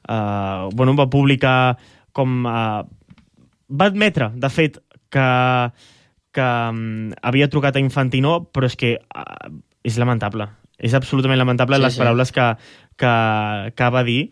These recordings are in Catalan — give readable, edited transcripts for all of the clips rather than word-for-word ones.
va publicar com... va admetre, de fet, que havia trucat a Infantino, però és que és lamentable. És absolutament lamentable les paraules que va dir.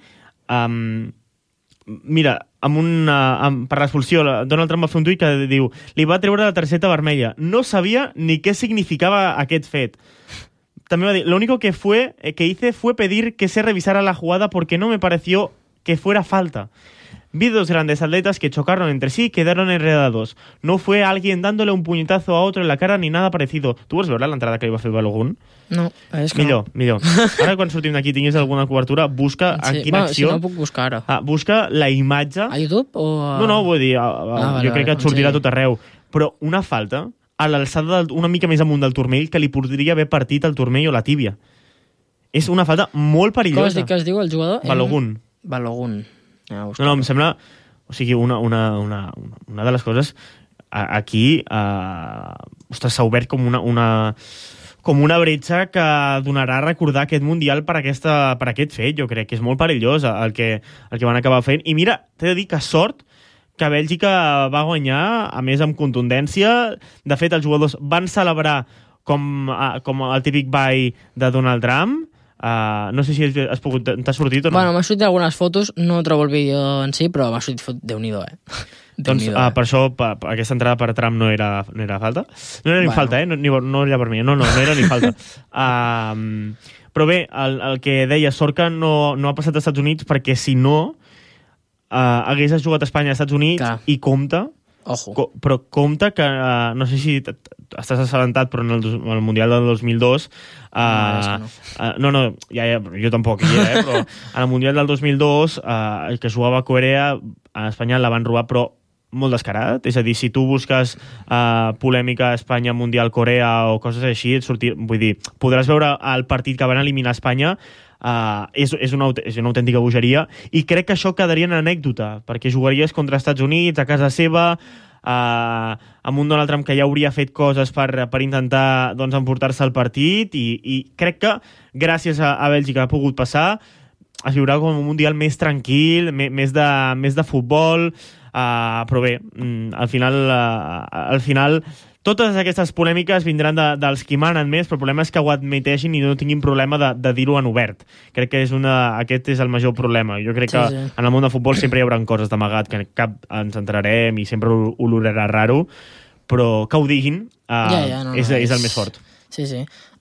Mira, per l'expulsió, Donald Trump va fer un tuit que diu: li va treure la targeta vermella. No sabia ni què significava aquest fet. També va dir: lo único que hice fue pedir que se revisara la jugada porque no me pareció que fuera falta. Vi dos grandes atletas que chocaron entre sí y quedaron enredados. No fue alguien dándole un puñetazo a otro en la cara ni nada parecido. Tu vols veure l'entrada que li va fer Balogun? No, és que millor. Ara, quan sortim d'aquí tinguis alguna cobertura, busca en quina acció... Si no, puc buscar ara. Busca la imatge... A YouTube o... No, vull dir, jo crec que et sortirà tot arreu. Però una falta a l'alçada una mica més amunt del turmell que li podria haver partit el turmell o la tíbia. És una falta molt perillosa. Com has dit que es diu el jugador? Balogun. No, em sembla... O sigui, una de les coses... Aquí s'ha obert com una bretxa que donarà a recordar aquest Mundial per aquest fet. Jo crec que és molt perillós el que van acabar fent. I mira, t'he de dir que sort que Bèlgica va guanyar, a més amb contundència. De fet, els jugadors van celebrar com el típic ball de Donald Trump. No sé si t'ha sortit o no. Bueno, m'ha sortit algunes fotos, no trobo el vídeo en si, però m'ha sortit Déu-n'hi-do, Doncs per això aquesta entrada per Trump no era falta. No era ni falta, no era per mi. No era ni falta. Però bé, el que deia, sort que no ha passat als Estats Units, perquè si no hagués jugat a Espanya als Estats Units. Clar. I compte, però compte que no sé si estàs assabentat, però en el Mundial del 2002 no, jo tampoc hi era, però en el Mundial del 2002 el que jugava a Corea, a Espanya la van robar, però molt descarat. És a dir, si tu busques polèmica Espanya, Mundial, Corea o coses així, vull dir, podràs veure el partit que van eliminar Espanya. És una autèntica bogeria, i crec que això quedaria en anècdota, perquè jugaries contra Estats Units a casa seva, amb un Donald Trump que ja hauria fet coses per intentar emportar-se el partit, i crec que gràcies a Bèlgica ha pogut passar, es viurà com un Mundial més tranquil, més de futbol. Però bé, al final totes aquestes polèmiques vindran dels qui manen més, però el problema és que ho admeteixin i no tinguin problema de dir-ho en obert. Crec que aquest és el major problema. Jo crec que en el món del futbol sempre hi haurà coses d'amagat que cap ens entrarem i sempre olorarà raro, però que ho diguin és el més fort. Sí.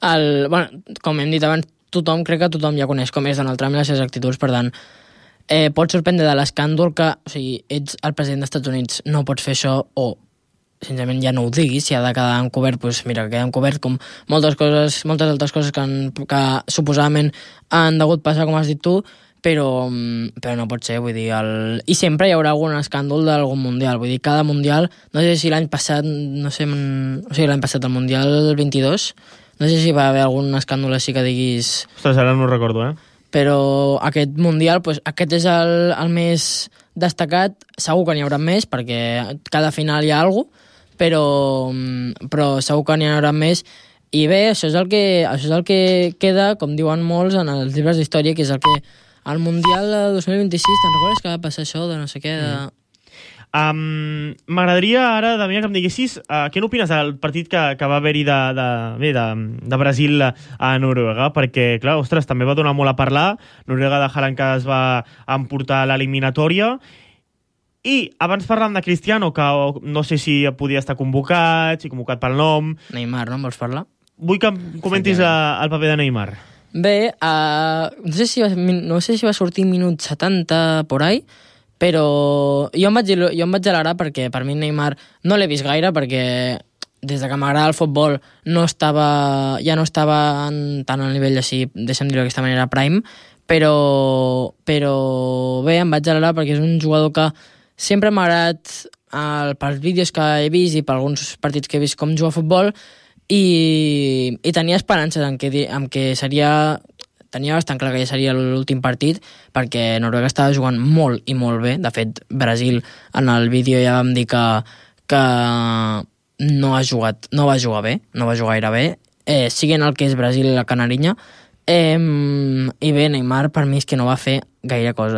Com hem dit abans, crec que tothom ja coneix com és Donald Trump i les seves actituds, per tant, pot sorprendre de l'escàndol que, o sigui, ets el president dels Estats Units, no pots fer això, o sincerament ja no ho diguis, si ha de quedar encobert, doncs mira, que queda encobert, com moltes altres coses que suposadament han degut passar, com has dit tu, però no pot ser, vull dir, i sempre hi haurà algun escàndol d'algun mundial, vull dir, cada mundial, no sé si l'any passat, l'any passat el mundial 22, no sé si va haver algun escàndol així que diguis... Ostres, ara no ho recordo, Però aquest mundial, aquest és el més destacat. Segur que n'hi haurà més, perquè cada final hi ha alguna cosa, però segur que n'hi haurà més. I bé, això és el que queda, com diuen molts, en els llibres d'història, que és el que al Mundial de 2026, te'n recordes que va passar això de no sé què... M'agradaria ara, Damià, que em diguessis què n'opines del partit que va haver-hi de Brasil a Noruega, perquè, clar, ostres, també va donar molt a parlar. Noruega de Haaland, que es va emportar l'eliminatòria, i abans parlàvem de Cristiano, que no sé si podia estar convocat, si convocat pel nom. Neymar, no em vols parlar? Vull que em comentis el paper de Neymar. Bé, no sé si va sortir minut 70 por ahí, però jo em vaig alegrar perquè per mi Neymar no l'he vist gaire, perquè des de que m'agrada el futbol ja no estava tant al nivell així, deixa'm dir-ho d'aquesta manera, prime, però bé, em vaig alegrar perquè és un jugador que sempre m'ha agradat pels vídeos que he vist i per alguns partits que he vist com juga a futbol, i tenia esperances en què tenia bastant clar que ja seria l'últim partit, perquè Noruega estava jugant molt i molt bé. De fet, Brasil, en el vídeo ja vam dir que no va jugar bé, no va jugar gaire bé, siguent el que és Brasil i la Canarinya, i bé, Neymar per mi és que no va fer gaire cosa.